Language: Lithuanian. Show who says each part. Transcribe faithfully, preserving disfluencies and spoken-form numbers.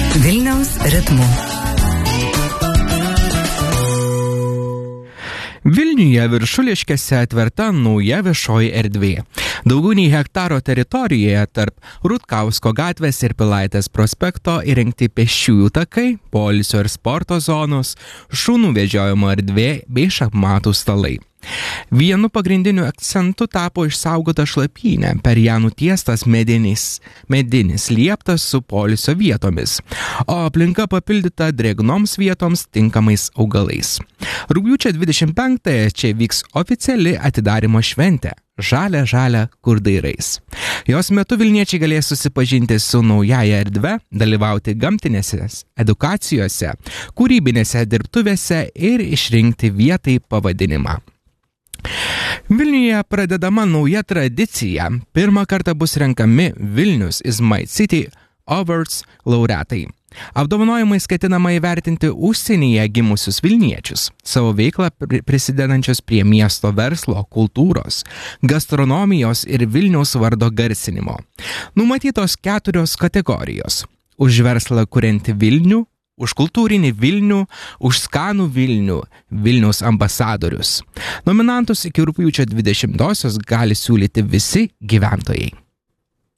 Speaker 1: Vilniaus ritmu.
Speaker 2: Vilniuje Viršuliškėse atverta nauja viešoji erdvė. Daugiau nei hektaro teritorijoje tarp Rutkausko gatvės ir Pilaitės prospekto įrengti pėsčiųjų takai, poilsio ir sporto zonos, šunų vedžiojimo erdvė bei šachmatų stalai. Vienu pagrindiniu akcentu tapo išsaugota šlapynė, per ją nutiestas medinis, medinis lieptas su poilsio vietomis, o aplinka papildyta drėgnoms vietoms tinkamais augalais. Rugpjūčio dvidešimt penktąją čia vyks oficiali atidarymo šventė Žalia žalia kur dairais. Jos metu vilniečiai galės susipažinti su naujaja erdve, dalyvauti gamtinėse edukacijose, kūrybinėse dirbtuvėse ir išrinkti vietai pavadinimą. Vilniuje pradedama nauja tradicija. Pirmą kartą bus renkami Vilnius is my city awards laureatai. Apdovanojimais ketinama įvertinti užsienyje gimusius vilniečius, savo veiklą prisidedančios prie miesto verslo, kultūros, gastronomijos ir Vilniaus vardo garsinimo. Numatytos keturios kategorijos: už verslą kurianti Vilnių, už kultūrinį Vilnių, už skanų Vilnių, Vilniaus ambasadorius. Nominantus iki rugpjūčio dvidešimtosios gali siūlyti visi gyventojai.